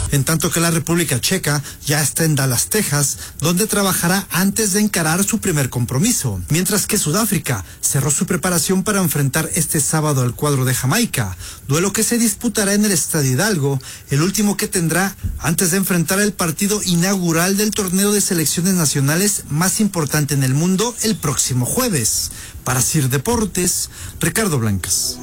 En tanto que la República Checa ya está en Dallas, Texas, donde trabajará antes de encarar su primer compromiso, mientras que Sudáfrica cerró su preparación para enfrentar este sábado al cuadro de Jamaica, duelo que se disputará en el Estadio Hidalgo, el último que tendrá antes de enfrentar el partido inaugural del torneo de selecciones nacionales más importante en el mundo el próximo jueves. Para CIR Deportes, Ricardo Blancas.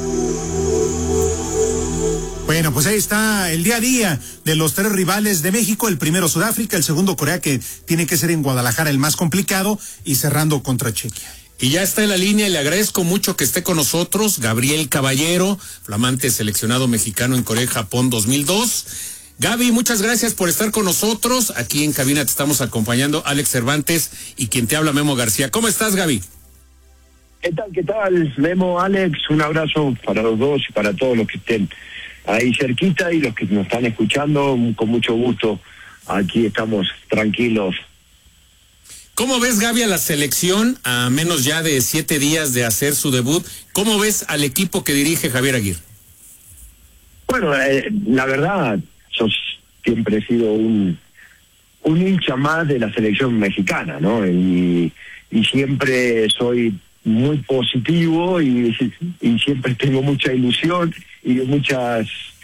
Bueno, pues ahí está el día a día de los tres rivales de México, el primero Sudáfrica, el segundo Corea, que tiene que ser en Guadalajara el más complicado, y cerrando contra Chequia. Y ya está en la línea y le agradezco mucho que esté con nosotros, Gabriel Caballero, flamante seleccionado mexicano en Corea y Japón 2002. Gaby, muchas gracias por estar con nosotros. Aquí en cabina te estamos acompañando Alex Cervantes y quien te habla, Memo García. ¿Cómo estás, Gaby? ¿Qué tal, Memo, Alex? Un abrazo para los dos y para todos los que estén ahí cerquita y los que nos están escuchando, con mucho gusto. Aquí estamos tranquilos. ¿Cómo ves, Gaby, a la selección a menos ya de 7 días de hacer su debut? ¿Cómo ves al equipo que dirige Javier Aguirre? Bueno, la verdad, yo siempre he sido un hincha más de la selección mexicana, ¿no? Y siempre soy muy positivo y siempre tengo mucha ilusión y muchas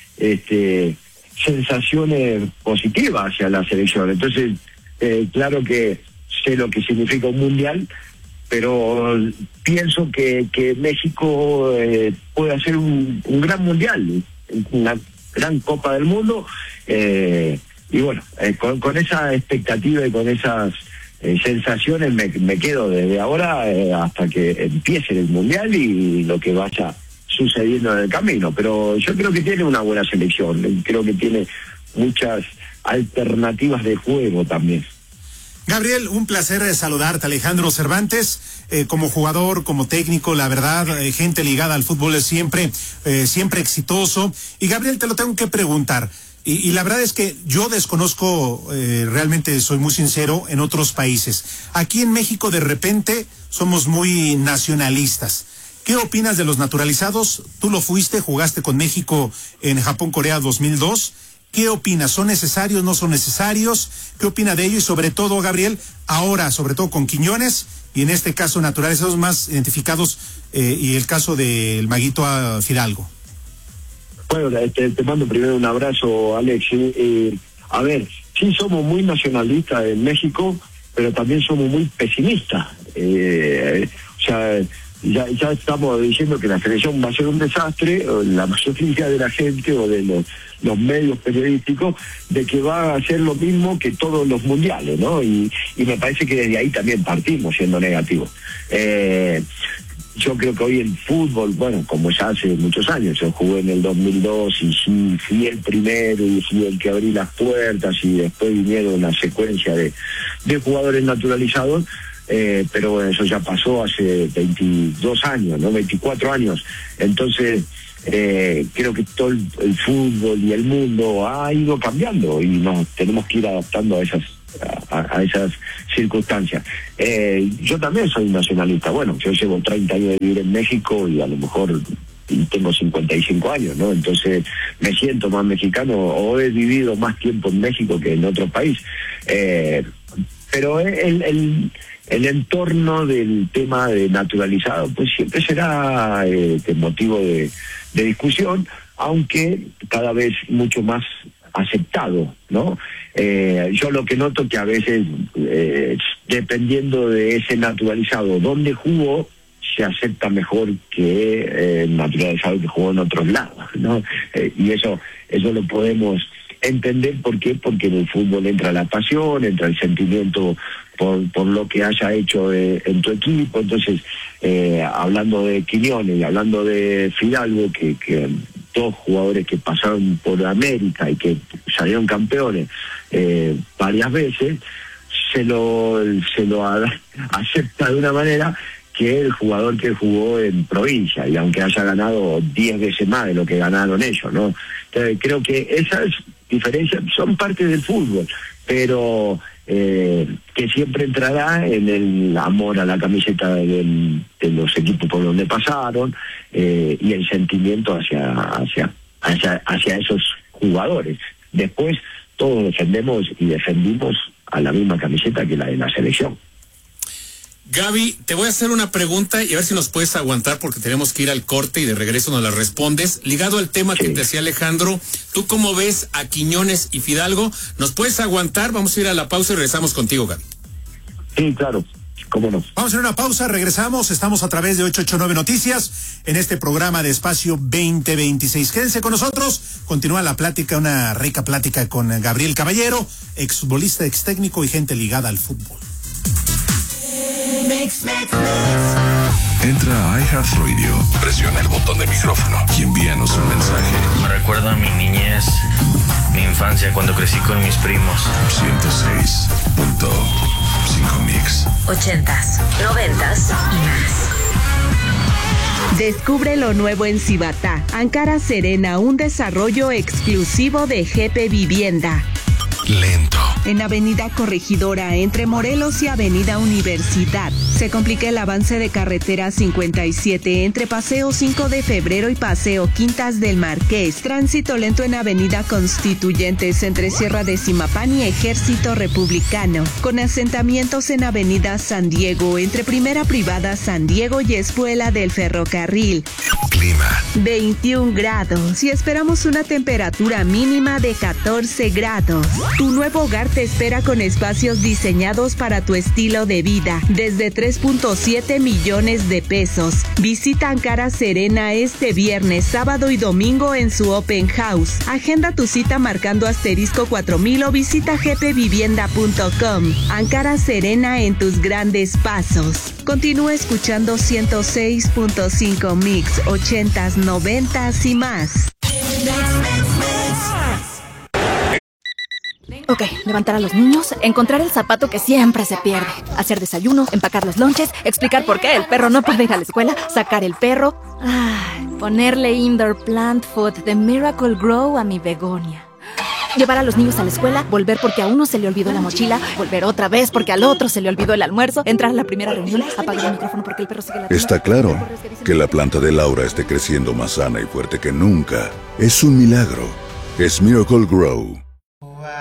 sensaciones positivas hacia la selección. Entonces, claro que sé lo que significa un mundial, pero pienso que México puede hacer un gran mundial, una gran Copa del Mundo, y bueno, con esa expectativa y con esas sensaciones me quedo desde ahora hasta que empiece el mundial y lo que vaya sucediendo en el camino. Pero yo creo que tiene una buena selección, creo que tiene muchas alternativas de juego también. Gabriel, un placer saludarte. Alejandro Cervantes, como jugador, como técnico, la verdad, gente ligada al fútbol es siempre exitoso. Y Gabriel, te lo tengo que preguntar. Y la verdad es que yo desconozco, realmente soy muy sincero, en otros países. Aquí en México de repente somos muy nacionalistas. ¿Qué opinas de los naturalizados? Tú lo fuiste, jugaste con México en Japón-Corea 2002. ¿Qué opinas? ¿Son necesarios, no son necesarios? ¿Qué opina de ello? Y sobre todo, Gabriel, ahora, sobre todo con Quiñones, y en este caso naturalizados más identificados, y el caso del Maguito Fidalgo. Bueno, te mando primero un abrazo, Alex. A ver, sí somos muy nacionalistas en México, pero también somos muy pesimistas. O sea, ya estamos diciendo que la selección va a ser un desastre, o la mayoría de la gente o de los medios periodísticos, de que va a ser lo mismo que todos los mundiales, ¿no? Y me parece que desde ahí también partimos siendo negativos. Yo creo que hoy el fútbol, bueno, como ya hace muchos años, yo jugué en el 2002 y sí, fui el primero y fui el que abrí las puertas, y después vinieron una secuencia de jugadores naturalizados, pero bueno, eso ya pasó hace 22 años, ¿no? 24 años. Entonces, creo que todo el fútbol y el mundo ha ido cambiando y nos tenemos que ir adaptando a esas circunstancias. Yo también soy nacionalista. Bueno, yo llevo 30 años de vivir en México y a lo mejor tengo 55 años, ¿no? Entonces me siento más mexicano, o he vivido más tiempo en México que en otro país. Pero el entorno del tema de naturalizado pues siempre será motivo de discusión, aunque cada vez mucho más aceptado, ¿no? Yo lo que noto que a veces, dependiendo de ese naturalizado donde jugó, se acepta mejor que naturalizado que jugó en otros lados, ¿no? Y eso lo podemos entender. ¿Por qué? Porque en el fútbol entra la pasión, entra el sentimiento por lo que haya hecho en tu equipo. Entonces, hablando de Quiñones y hablando de Fidalgo, que dos jugadores que pasaron por América y que salieron campeones varias veces, se lo acepta de una manera que el jugador que jugó en provincia, y aunque haya ganado 10 veces más de lo que ganaron ellos, ¿no? Entonces, creo que esas diferencias son parte del fútbol, pero que siempre entrará en el amor a la camiseta de los equipos por donde pasaron, y el sentimiento hacia esos jugadores. Después todos defendemos y defendimos a la misma camiseta que la de la selección. Gaby, te voy a hacer una pregunta y a ver si nos puedes aguantar porque tenemos que ir al corte y de regreso nos la respondes. Ligado al tema que te hacía Alejandro, ¿tú cómo ves a Quiñones y Fidalgo? ¿Nos puedes aguantar? Vamos a ir a la pausa y regresamos contigo, Gaby. Sí, claro. ¿Cómo no? Vamos a hacer una pausa, regresamos, estamos a través de 889 Noticias en este programa de Espacio 2026. Quédense con nosotros, continúa la plática, una rica plática con Gabriel Caballero, exfutbolista, ex técnico y gente ligada al fútbol. Entra a iHeartRadio, presiona el botón de micrófono y envíanos un mensaje. Me recuerda a mi niñez, mi infancia cuando crecí con mis primos. 106.5 Mix. 80s, 90s y más. Descubre lo nuevo en Cibatá, Ankara Serena, un desarrollo exclusivo de GP Vivienda. Lento. En Avenida Corregidora, entre Morelos y Avenida Universidad, se complica el avance de carretera 57 entre Paseo 5 de Febrero y Paseo Quintas del Marqués. Tránsito lento en Avenida Constituyentes entre Sierra de Zimapán y Ejército Republicano. Con asentamientos en Avenida San Diego, entre Primera Privada San Diego y Espuela del Ferrocarril. Clima. 21 grados y esperamos una temperatura mínima de 14 grados. Tu nuevo hogar te espera con espacios diseñados para tu estilo de vida, desde 3.7 millones de pesos. Visita Ankara Serena este viernes, sábado y domingo en su Open House. Agenda tu cita marcando *4000 o visita gpvivienda.com. Ankara Serena en tus grandes pasos. Continúa escuchando 106.5 Mix, 80s, 90s y más. Ok, levantar a los niños, encontrar el zapato que siempre se pierde, hacer desayuno, empacar los lonches, explicar por qué el perro no puede ir a la escuela, sacar el perro, ponerle indoor plant food de Miracle Grow a mi begonia. Llevar a los niños a la escuela, volver porque a uno se le olvidó la mochila, volver otra vez porque al otro se le olvidó el almuerzo, entrar a la primera reunión, apagar el micrófono porque el perro sigue ladrando. Está claro que la planta de Laura esté creciendo más sana y fuerte que nunca. Es un milagro. Es Miracle Grow.